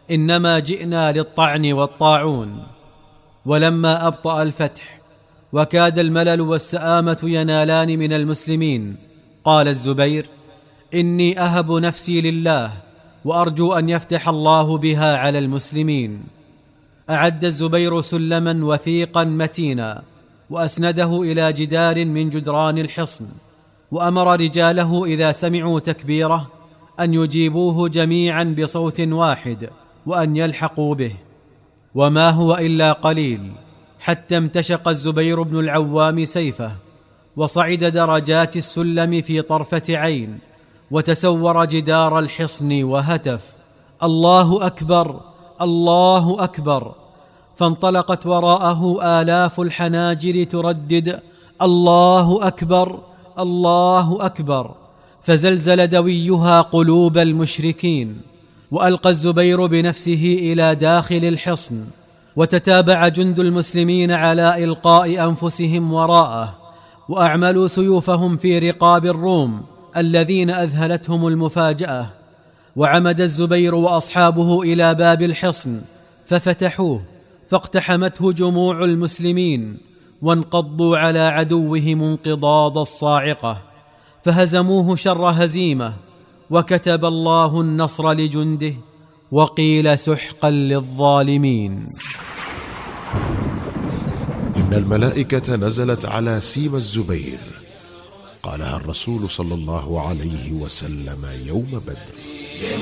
إنما جئنا للطعن والطاعون. ولما أبطأ الفتح وكاد الملل والسآمة ينالان من المسلمين، قال الزبير: إني أهب نفسي لله وأرجو أن يفتح الله بها على المسلمين. أعد الزبير سلما وثيقا متينا وأسنده إلى جدار من جدران الحصن، وأمر رجاله إذا سمعوا تكبيره أن يجيبوه جميعا بصوت واحد وأن يلحقوا به. وما هو إلا قليل حتى امتشق الزبير بن العوام سيفه وصعد درجات السلم في طرفة عين، وتسور جدار الحصن وهتف: الله أكبر، الله أكبر! فانطلقت وراءه آلاف الحناجر تردد: الله أكبر، الله أكبر! فزلزل دويها قلوب المشركين. وألقى الزبير بنفسه إلى داخل الحصن، وتتابع جند المسلمين على إلقاء أنفسهم وراءه، وأعملوا سيوفهم في رقاب الروم الذين أذهلتهم المفاجأة. وعمد الزبير وأصحابه إلى باب الحصن ففتحوه، فاقتحمته جموع المسلمين، وانقضوا على عدوهم انقضاض الصاعقة، فهزموه شر هزيمة، وكتب الله النصر لجنده، وقيل سحقا للظالمين. إن الملائكة نزلت على سيما الزبير، قالها الرسول صلى الله عليه وسلم يوم بدر.